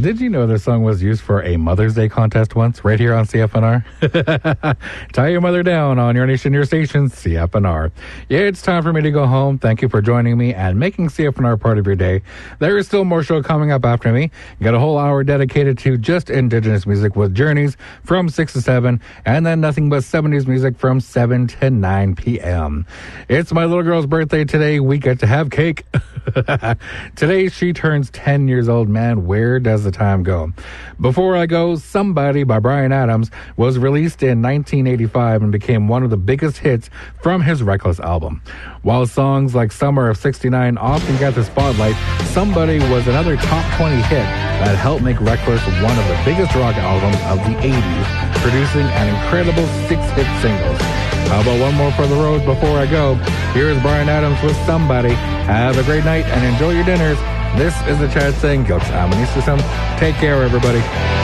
Did you know this song was used for a Mother's Day contest once, right here on CFNR? Tie your mother down on your nation, your station, CFNR. Yeah, it's time for me to go home. Thank you for joining me and making CFNR part of your day. There is still more show coming up after me. Got a whole hour dedicated to just Indigenous music with Journeys from 6 to 7, and then nothing but 70s music from 7 to 9 p.m. It's my little girl's birthday today. We get to have cake. Today she turns 10 years old. Man, where does the time go? Before I go, Somebody by Bryan Adams was released in 1985 and became one of the biggest hits from his Reckless album. While songs like Summer of 69 often get the spotlight, Somebody was another top 20 hit that helped make Reckless one of the biggest rock albums of the 80s, producing an incredible 6 hit singles. How about one more for the road before I go? Here's Bryan Adams with Somebody. Have a great night and enjoy your dinners. This is the Chad saying, take care, everybody.